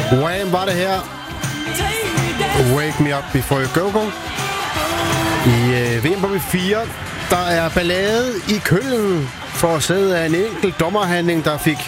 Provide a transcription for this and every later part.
Wham var det her. Wake me up before you go. I VM på 4, der er ballade i Køln for at sidde af en enkelt dommerhandling, der fik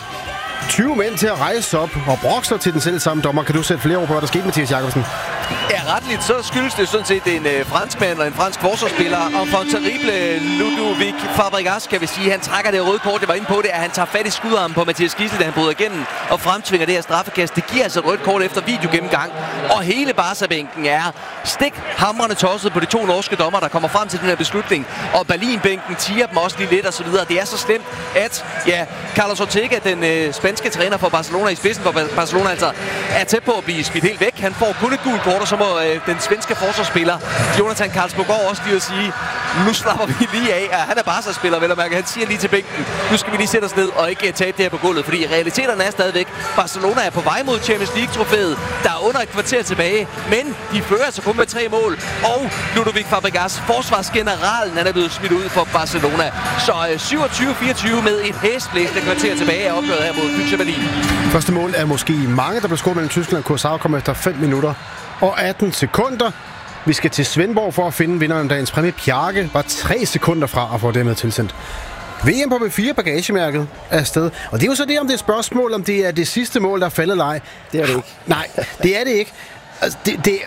20 mænd til at rejse op og brokke sig til den selv samme dommer. Kan du sætte flere ord på, hvad der skete, Mathias Jakobsen? Ja, retligt så skyldes det sådan set en franskmand og en fransk forsvarsspiller. Og for terrible Ludovic Fabregas, kan vi sige, han trækker det røde kort. Det var inde på det, at han tager fat i skudarmen på Mathias Gidsel, da han bryder igennem og fremtvinger det her straffekast. Det giver altså et rødt kort efter videogennemgang. Og hele Barca-bænken er stikhamrende tosset på de to norske dommer, der kommer frem til den her beslutning. Og Berlin-bænken tiger dem også lige lidt og så videre. Det er så slemt, at Carlos Ortega, den spanske træner for Barcelona i spidsen for Barcelona, altså er tæt på at blive smidt helt væk. Han får kun et gult kort, og så må den svenske forsvarsspiller Jonathan Karlsborg også lige at sige, nu slapper vi lige af. Han er Barca-spiller, vel at mærke. Han siger lige til bænken, nu skal vi lige sætte os ned og ikke tabe det her på gulvet, fordi realiteterne er stadigvæk. Barcelona er på vej mod Champions League-trofæet. Der er under et kvarter tilbage, men de fører altså kun med 3 mål. Og Ludovic Fabregas, forsvarsgeneralen, han er blevet smidt ud for Barcelona. Så 27-24 med et hæsblæsende kvarter tilbage er opgøret her mod Füchse Berlin. Første mål er måske mange, der blev scoret mellem Tyskland og Curaçao, kommer efter 5 minutter og 18 sekunder. Vi skal til Svendborg for at finde vinderen af dagens præmie. Bjarke var 3 sekunder fra at få det med tilsendt. VM på B4 bagagemærket er afsted. Og det er jo så det, om det er et spørgsmål, om det er det sidste mål, der er faldet leg. Det er det ikke. Nej, det er det ikke. Altså,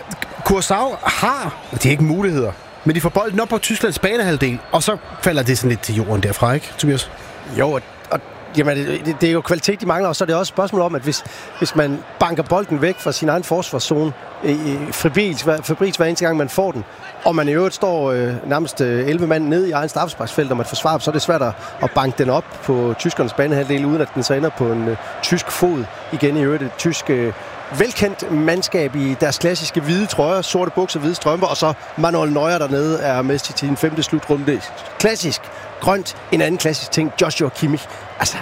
Curaçao har, det er ikke muligheder, men de får bolden op på Tysklands banehalvdel, og så falder det sådan lidt til jorden derfra, ikke, Tobias? Jo, og jamen, det er jo kvalitet, de mangler, og så er det også et spørgsmål om, at hvis man banker bolden væk fra sin egen forsvarszone, febrilsk hver eneste gang, man får den, og man i øvrigt står nærmest 11 mand nede i egen straffesparksfelt, og man forsvarer, så er det svært at banke den op på tyskernes banehalvdel, uden at den så ender på en tysk fod. Igen i øvrigt et tysk velkendt mandskab i deres klassiske hvide trøjer, sorte bukser, hvide strømper, og så Manuel Neuer dernede er med til sin 5. slutrunde. Klassisk grønt. En anden klassisk ting, Joshua Kimmich. Altså,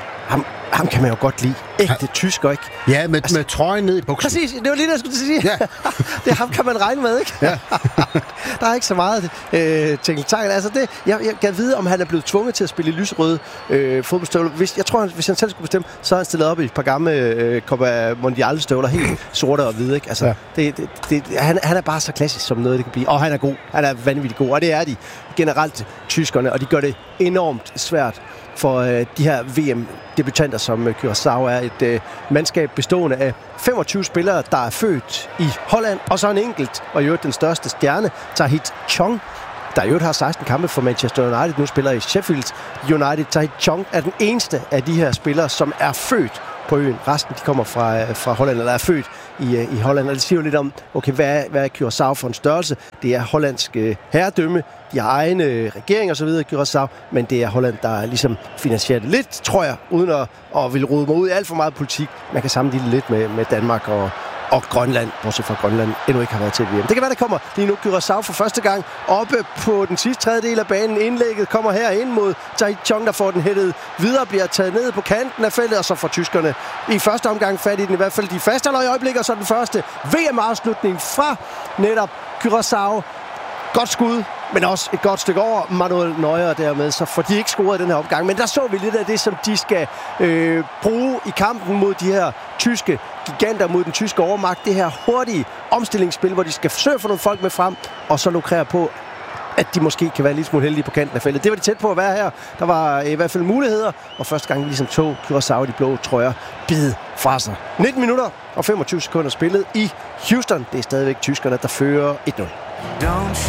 ham kan man jo godt lide. Ægte tysker, ikke? Ja, med trøjen ned i buksen. Præcis, det var lige det, jeg skulle sige. Ja. Det er ham, kan man regne med, ikke? Ja. Der er ikke så meget tænketanken. Altså det, jeg kan vide, om han er blevet tvunget til at spille i lyserøde fodboldstøvler. Hvis han selv skulle bestemme, så har han stillet op i et par gamle Copa Mondial-støvler, helt sorte og hvide, ikke? Altså, ja. Han er bare så klassisk, som noget det kan blive. Og han er god. Han er vanvittigt god. Og det er de generelt, tyskerne. Og de gør det enormt svært for de her VM-debutanter, som Curaçao er et mandskab bestående af 25 spillere, der er født i Holland, og så en enkelt, og i øvrigt den største stjerne, Tahith Chong, der i øvrigt har 16 kampe for Manchester United, nu spiller i Sheffield United. Tahith Chong er den eneste af de her spillere, som er født på øen. Resten, de kommer fra Holland, eller er født i Holland, og det siger jo lidt om, okay, hvad er Curaçao for en størrelse? Det er hollandsk herredømme, de har egne regering og så videre, Curaçao, men det er Holland, der ligesom finansierer det lidt, tror jeg, uden at ville rode mig ud i alt for meget politik. Man kan sammenligne lidt med Danmark og Grønland, bortset fra Grønland endnu ikke har været til VM. Det kan være, der kommer lige nu Curaçao for første gang oppe på den sidste tredjedel af banen. Indlægget kommer her ind mod Tahith Chong, der får den hættet videre, bliver taget ned på kanten af feltet, og så får tyskerne i første omgang fat i den, i hvert fald de fastholder i øjeblikket, og så den første VM-afslutning fra netop Curaçao. Godt skud, men også et godt stykke over Manuel Neuer dermed, så får de ikke scoret i den her opgang. Men der så vi lidt af det, som de skal bruge i kampen mod de her tyske giganter, mod den tyske overmagt. Det her hurtige omstillingsspil, hvor de skal forsøge at få nogle folk med frem, og så lukrere på, at de måske kan være lidt smule heldige på kanten af feltet. Det var de tæt på at være her. Der var i hvert fald muligheder, og første gang ligesom tog Curaçao de blå trøjer bid fra sig. 19 minutter og 25 sekunder spillet i Houston. Det er stadigvæk tyskerne, der fører 1-0.